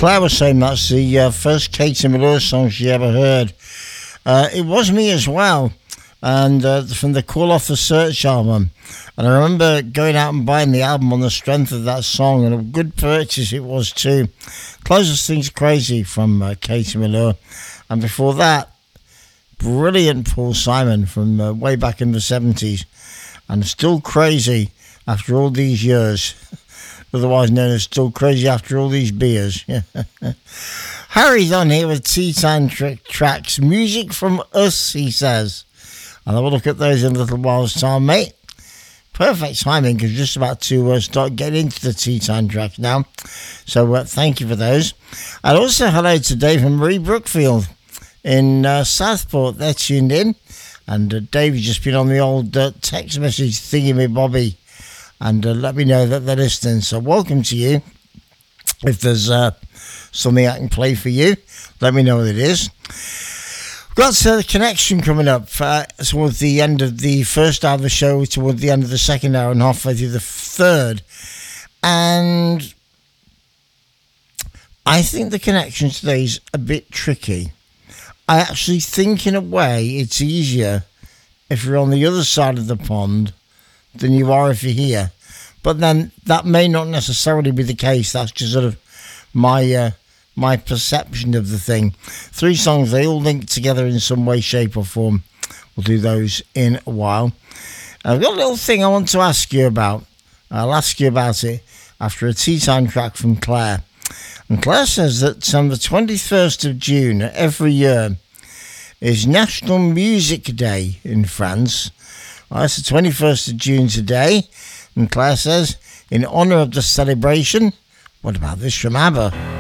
Claire was saying that's the first Katie Melua song she ever heard. It was me as well, and from the Call Off the Search album. And I remember going out and buying the album on the strength of that song, and a good purchase it was too. Closest Things Crazy from Katie Melua. And before that, brilliant Paul Simon from way back in the 70s. And Still Crazy after all these years. Otherwise known as Still Crazy after all these beers. Harry's on here with Tea Time Tracks. Music from us, he says. I'll have a look at those in a little while's time, mate. Perfect timing, because just about to start getting into the Tea Time track now. So thank you for those. And also hello to Dave and Marie Brookfield in Southport. They're tuned in. And Dave's just been on the old text message thingy me Bobby. And let me know that they're listening. So welcome to you. If there's something I can play for you, let me know what it is. We've got the connection coming up towards the end of the first hour of the show, towards the end of the second hour, and halfway through the third. And I think the connection today is a bit tricky. I actually think, in a way, it's easier if you're on the other side of the pond than you are if you're here. But then that may not necessarily be the case. That's just sort of my perception of the thing. 3 songs, they all link together in some way, shape or form. We'll do those in a while. I've got a little thing I want to ask you about. I'll ask you about it after a Tea Time track from Claire. And Claire says that on the 21st of June every year is National Music Day in France. Well, it's the 21st of June today. And Claire says, in honour of the celebration, what about this from ABBA?